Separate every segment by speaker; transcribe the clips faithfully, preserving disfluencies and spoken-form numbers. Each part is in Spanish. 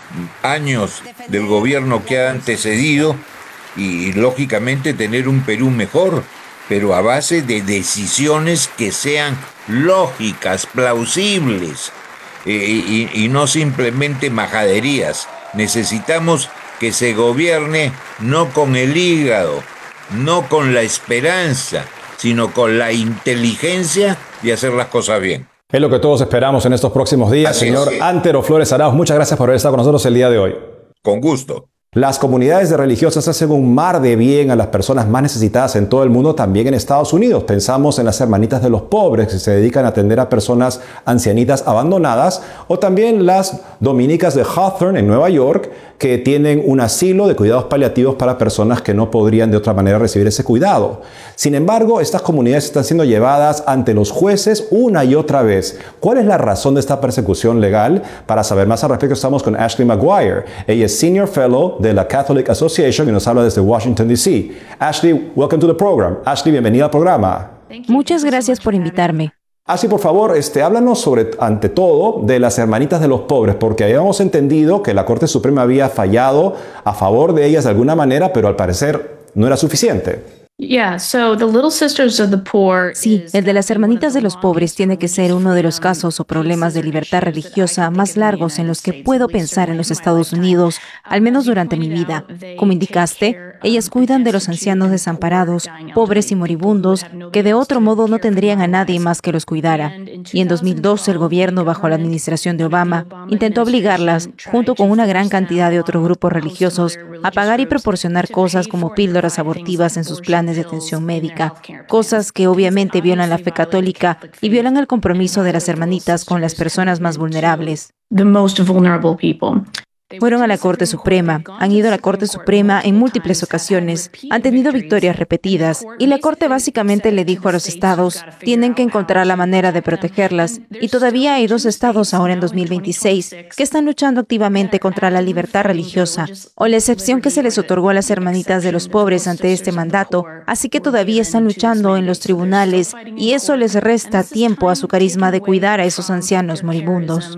Speaker 1: años del gobierno que ha antecedido y, lógicamente, tener un Perú mejor, pero a base de decisiones que sean lógicas, plausibles, eh, y, y no simplemente majaderías. Necesitamos que se gobierne no con el hígado, no con la esperanza, sino con la inteligencia de hacer las cosas bien.
Speaker 2: Es lo que todos esperamos en estos próximos días.
Speaker 1: Así
Speaker 2: Señor
Speaker 1: es.
Speaker 2: Antero Flores Arauz, muchas gracias por haber estado con nosotros el día de hoy.
Speaker 1: Con gusto.
Speaker 2: Las comunidades de religiosas hacen un mar de bien a las personas más necesitadas en todo el mundo, también en Estados Unidos. Pensamos en las hermanitas de los pobres que se dedican a atender a personas ancianitas abandonadas, o también las dominicas de Hawthorne en Nueva York, que tienen un asilo de cuidados paliativos para personas que no podrían de otra manera recibir ese cuidado. Sin embargo, estas comunidades están siendo llevadas ante los jueces una y otra vez. ¿Cuál es la razón de esta persecución legal? Para saber más al respecto, estamos con Ashley Maguire. Ella es Senior Fellow de la Catholic Association y nos habla desde Washington, D C Ashley, welcome to the program. Ashley, bienvenida al programa.
Speaker 3: Muchas gracias por invitarme.
Speaker 2: Ashley, por favor, este, háblanos sobre, ante todo, de las hermanitas de los pobres, porque habíamos entendido que la Corte Suprema había fallado a favor de ellas de alguna manera, pero al parecer no era suficiente.
Speaker 3: Sí, el de las hermanitas de los pobres tiene que ser uno de los casos o problemas de libertad religiosa más largos en los que puedo pensar en los Estados Unidos, al menos durante mi vida. Como indicaste, ellas cuidan de los ancianos desamparados, pobres y moribundos, que de otro modo no tendrían a nadie más que los cuidara. Y en dos mil doce el gobierno, bajo la administración de Obama, intentó obligarlas, junto con una gran cantidad de otros grupos religiosos, a pagar y proporcionar cosas como píldoras abortivas en sus planes de atención médica, cosas que obviamente violan la fe católica y violan el compromiso de las hermanitas con las personas más vulnerables. Fueron a la Corte Suprema, han ido a la Corte Suprema en múltiples ocasiones, han tenido victorias repetidas, y la Corte básicamente le dijo a los estados, tienen que encontrar la manera de protegerlas, y todavía hay dos estados ahora en dos mil veintiséis que están luchando activamente contra la libertad religiosa, o la excepción que se les otorgó a las hermanitas de los pobres ante este mandato, así que todavía están luchando en los tribunales, y eso les resta tiempo a su carisma de cuidar a esos ancianos moribundos.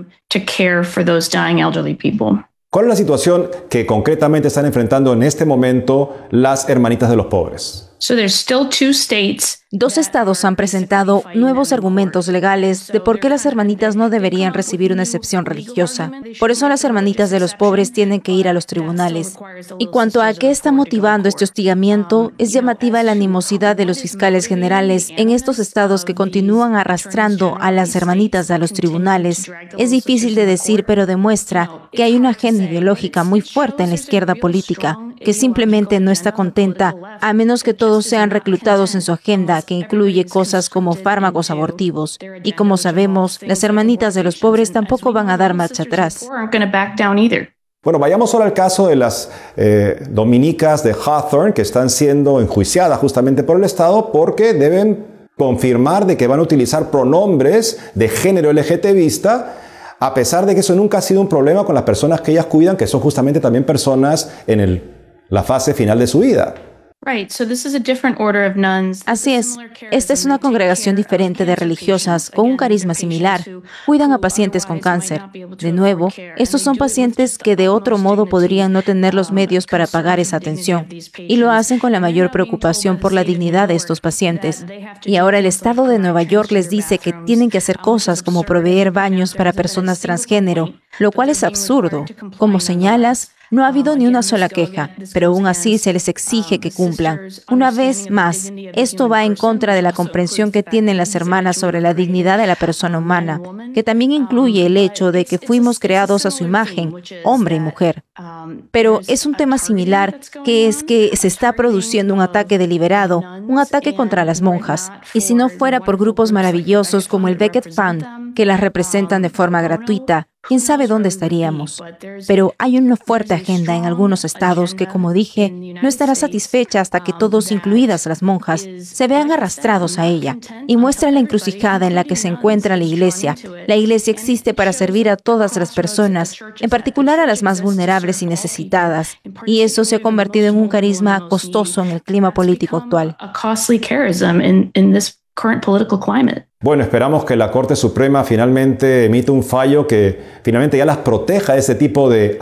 Speaker 2: ¿Cuál es la situación que concretamente están enfrentando en este momento las hermanitas de los pobres?
Speaker 3: Dos estados han presentado nuevos argumentos legales de por qué las hermanitas no deberían recibir una excepción religiosa. Por eso las hermanitas de los pobres tienen que ir a los tribunales. Y cuanto a qué está motivando este hostigamiento, es llamativa la animosidad de los fiscales generales en estos estados que continúan arrastrando a las hermanitas a los tribunales. Es difícil de decir, pero demuestra que hay una agenda ideológica muy fuerte en la izquierda política, que simplemente no está contenta, a menos que todos sean reclutados en su agenda, que incluye cosas como fármacos abortivos. Y como sabemos, las hermanitas de los pobres tampoco van a dar marcha atrás.
Speaker 2: Bueno, vayamos ahora al caso de las eh, dominicas de Hawthorne, que están siendo enjuiciadas justamente por el Estado porque deben confirmar de que van a utilizar pronombres de género L G T B-ista, a pesar de que eso nunca ha sido un problema con las personas que ellas cuidan, que son justamente también personas en el, la fase final de su vida.
Speaker 3: Así es. Esta es una congregación diferente de religiosas con un carisma similar. Cuidan a pacientes con cáncer. De nuevo, estos son pacientes que de otro modo podrían no tener los medios para pagar esa atención. Y lo hacen con la mayor preocupación por la dignidad de estos pacientes. Y ahora el Estado de Nueva York les dice que tienen que hacer cosas como proveer baños para personas transgénero, lo cual es absurdo. Como señalas, no ha habido ni una sola queja, pero aún así se les exige que cumplan. Una vez más, esto va en contra de la comprensión que tienen las hermanas sobre la dignidad de la persona humana, que también incluye el hecho de que fuimos creados a su imagen, hombre y mujer. Pero es un tema similar, que es que se está produciendo un ataque deliberado, un ataque contra las monjas. Y si no fuera por grupos maravillosos como el Becket Fund, que las representan de forma gratuita, quién sabe dónde estaríamos. Pero hay una fuerte agenda en algunos estados que, como dije, no estará satisfecha hasta que todos, incluidas las monjas, se vean arrastrados a ella, y muestra la encrucijada en la que se encuentra la Iglesia. La Iglesia existe para servir a todas las personas, en particular a las más vulnerables y necesitadas, y eso se ha convertido en un carisma costoso en el clima político actual.
Speaker 2: Bueno, esperamos que la Corte Suprema finalmente emita un fallo que finalmente ya las proteja de ese tipo de